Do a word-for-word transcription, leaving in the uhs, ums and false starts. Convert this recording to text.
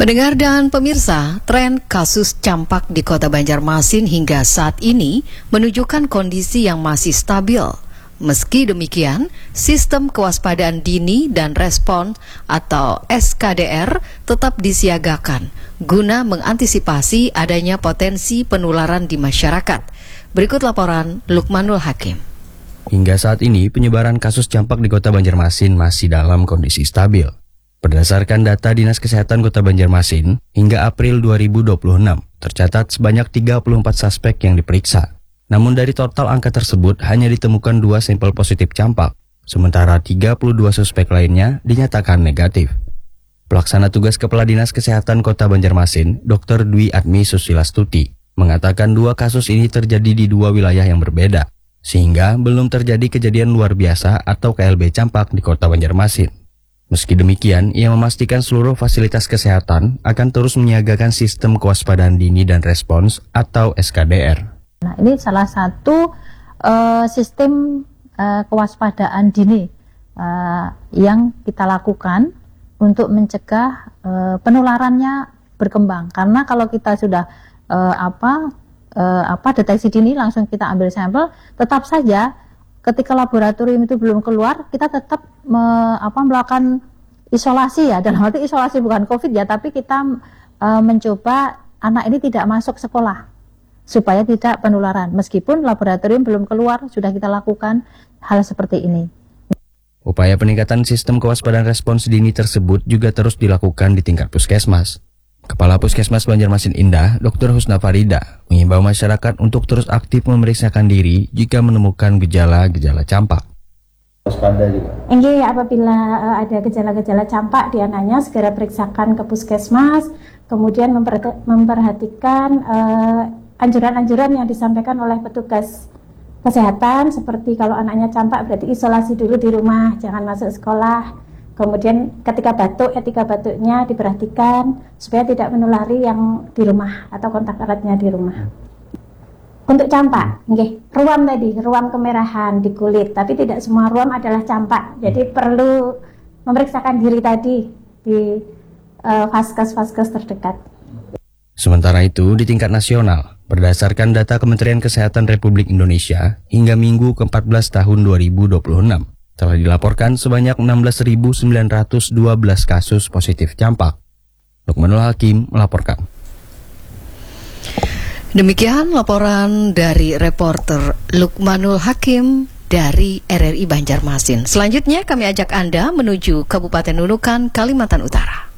Pendengar dan pemirsa, tren kasus campak di Kota Banjarmasin hingga saat ini menunjukkan kondisi yang masih stabil. Meski demikian, sistem kewaspadaan dini dan respon atau S K D R tetap disiagakan guna mengantisipasi adanya potensi penularan di masyarakat. Berikut laporan Lukmanul Hakim. Hingga saat ini, penyebaran kasus campak di Kota Banjarmasin masih dalam kondisi stabil. Berdasarkan data Dinas Kesehatan Kota Banjarmasin, hingga April dua ribu dua puluh enam, tercatat sebanyak tiga puluh empat suspek yang diperiksa. Namun dari total angka tersebut, hanya ditemukan dua sampel positif campak, sementara tiga puluh dua suspek lainnya dinyatakan negatif. Pelaksana tugas Kepala Dinas Kesehatan Kota Banjarmasin, Dokter Dwi Admi Susilastuti, mengatakan dua kasus ini terjadi di dua wilayah yang berbeda, sehingga belum terjadi kejadian luar biasa atau K L B campak di Kota Banjarmasin. Meski demikian, ia memastikan seluruh fasilitas kesehatan akan terus menyiagakan sistem kewaspadaan dini dan respons atau S K D R. Nah, ini salah satu uh, sistem uh, kewaspadaan dini uh, yang kita lakukan untuk mencegah uh, penularannya berkembang. Karena kalau kita sudah uh, apa uh, apa deteksi dini langsung kita ambil sampel, tetap saja ketika laboratorium itu belum keluar, kita tetap me, apa, melakukan isolasi ya, dalam arti isolasi bukan COVID ya, tapi kita e, mencoba anak ini tidak masuk sekolah supaya tidak penularan. Meskipun laboratorium belum keluar, sudah kita lakukan hal seperti ini. Upaya peningkatan sistem kewaspadaan respons dini tersebut juga terus dilakukan di tingkat puskesmas. Kepala Puskesmas Banjarmasin Indah, Dokter Husna Farida, mengimbau masyarakat untuk terus aktif memeriksakan diri jika menemukan gejala-gejala campak. Waspada juga. Enggak, apabila uh, ada gejala-gejala campak di anaknya, segera periksakan ke puskesmas, kemudian memper- memperhatikan uh, anjuran-anjuran yang disampaikan oleh petugas kesehatan, seperti kalau anaknya campak berarti isolasi dulu di rumah, jangan masuk sekolah. Kemudian ketika batuk, etika batuknya diperhatikan supaya tidak menulari yang di rumah atau kontak eratnya di rumah. Untuk campak, okay, ruam tadi, ruam kemerahan di kulit, tapi tidak semua ruam adalah campak. Jadi perlu memeriksakan diri tadi di uh, vaskes-vaskes terdekat. Sementara itu, di tingkat nasional, berdasarkan data Kementerian Kesehatan Republik Indonesia, hingga Minggu keempat belas tahun dua ribu dua puluh enam, telah dilaporkan sebanyak enam belas ribu sembilan ratus dua belas kasus positif campak. Lukmanul Hakim melaporkan. Demikian laporan dari reporter Lukmanul Hakim dari R R I Banjarmasin. Selanjutnya kami ajak Anda menuju Kabupaten Nunukan, Kalimantan Utara.